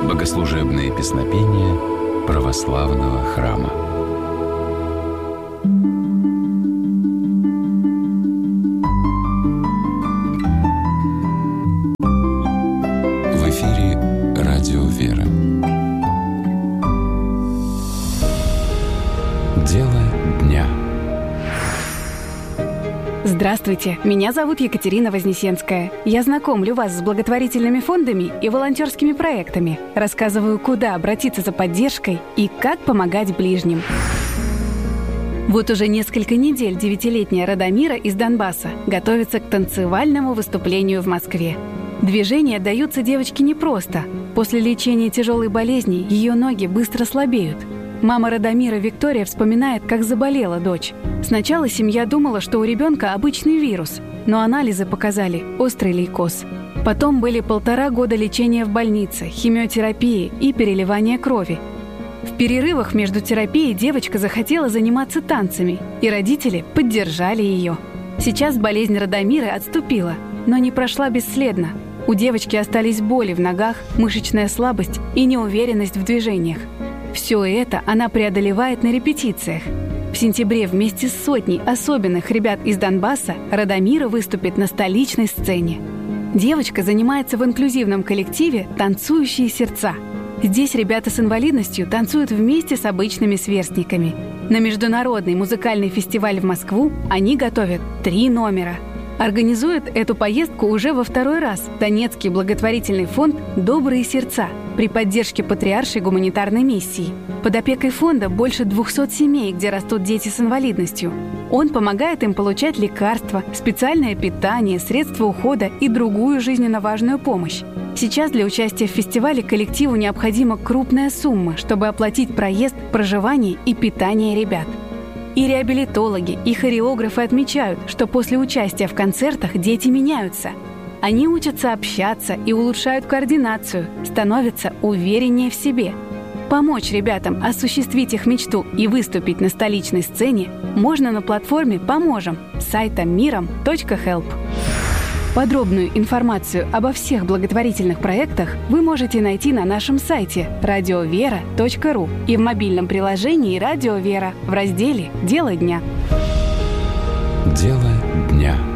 Богослужебные песнопения православного храма. В эфире Радио Вера. Дело дня. Здравствуйте, меня зовут Екатерина Вознесенская. Я знакомлю вас с благотворительными фондами и волонтерскими проектами, рассказываю, куда обратиться за поддержкой и как помогать ближним. Вот уже несколько недель 9-летняя Радомира из Донбасса готовится к танцевальному выступлению в Москве. Движения даются девочке непросто. После лечения тяжелой болезни ее ноги быстро слабеют. Мама Радомира Виктория вспоминает, как заболела дочь. Сначала семья думала, что у ребенка обычный вирус, но анализы показали острый лейкоз. Потом были 1,5 года лечения в больнице, химиотерапии и переливания крови. В перерывах между терапией девочка захотела заниматься танцами, и родители поддержали ее. Сейчас болезнь Радомиры отступила, но не прошла бесследно. У девочки остались боли в ногах, мышечная слабость и неуверенность в движениях. Все это она преодолевает на репетициях. В сентябре вместе с сотней особенных ребят из Донбасса Радомира выступит на столичной сцене. Девочка занимается в инклюзивном коллективе «Танцующие сердца». Здесь ребята с инвалидностью танцуют вместе с обычными сверстниками. На международный музыкальный фестиваль в Москву они готовят 3 номера. Организует эту поездку уже во 2-й раз Донецкий благотворительный фонд «Добрые сердца» при поддержке Патриаршей гуманитарной миссии. Под опекой фонда больше 200 семей, где растут дети с инвалидностью. Он помогает им получать лекарства, специальное питание, средства ухода и другую жизненно важную помощь. Сейчас для участия в фестивале коллективу необходима крупная сумма, чтобы оплатить проезд, проживание и питание ребят. И реабилитологи, и хореографы отмечают, что после участия в концертах дети меняются. Они учатся общаться и улучшают координацию, становятся увереннее в себе. Помочь ребятам осуществить их мечту и выступить на столичной сцене можно на платформе «Поможем» сайта miram.help. Подробную информацию обо всех благотворительных проектах вы можете найти на нашем сайте radiovera.ru и в мобильном приложении «Радио Вера» в разделе «Дело дня». Дело дня.